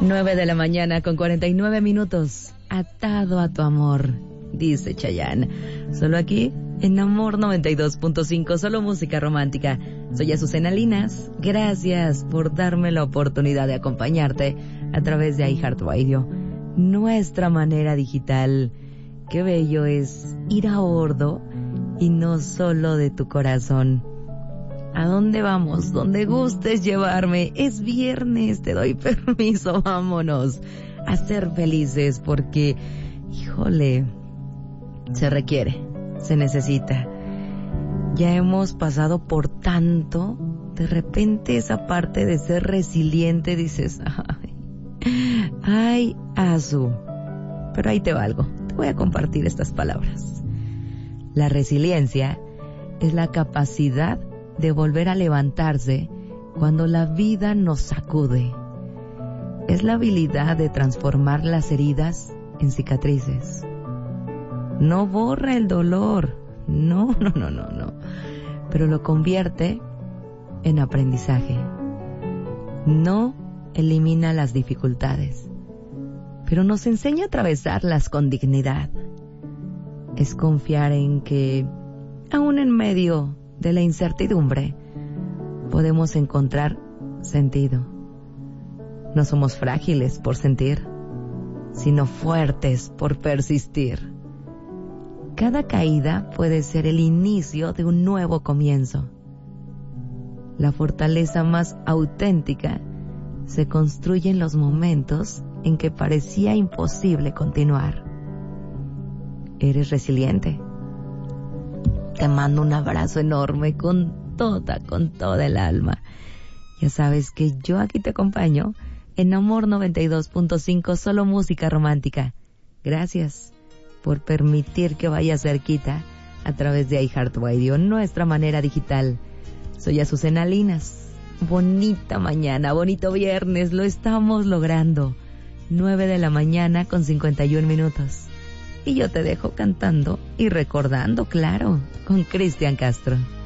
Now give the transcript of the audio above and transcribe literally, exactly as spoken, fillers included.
Nueve de la mañana con cuarenta y nueve minutos. Atado a tu amor, dice Chayanne. Solo aquí, en Amor noventa y dos punto cinco, solo música romántica. Soy Azucena Linas. Gracias por darme la oportunidad de acompañarte a través de iHeartRadio, nuestra manera digital. Qué bello es ir a bordo y no solo de tu corazón. ¿A dónde vamos? Donde gustes llevarme. Es viernes, te doy permiso, vámonos a ser felices porque, híjole, se requiere, se necesita. Ya hemos pasado por tanto, de repente esa parte de ser resiliente dices, ay, ay, Azu, pero ahí te valgo, te voy a compartir estas palabras. La resiliencia es la capacidad de volver a levantarse cuando la vida nos sacude. Es la habilidad de transformar las heridas en cicatrices. No borra el dolor, no, no, no, no, no, pero lo convierte en aprendizaje. No elimina las dificultades, pero nos enseña a atravesarlas con dignidad. Es confiar en que, aún en medio de la incertidumbre, podemos encontrar sentido. No somos frágiles por sentir, sino fuertes por persistir. Cada caída puede ser el inicio de un nuevo comienzo. La fortaleza más auténtica se construye en los momentos en que parecía imposible continuar. Eres resiliente. Te mando un abrazo enorme con toda, con toda el alma. Ya sabes que yo aquí te acompaño en Amor noventa y dos punto cinco, solo música romántica. Gracias por permitir que vaya cerquita a través de iHeartRadio, nuestra manera digital. Soy Azucena Linas. Bonita mañana, bonito viernes, lo estamos logrando. Nueve de la mañana con cincuenta y un minutos. Y yo te dejo cantando y recordando, claro, con Cristian Castro.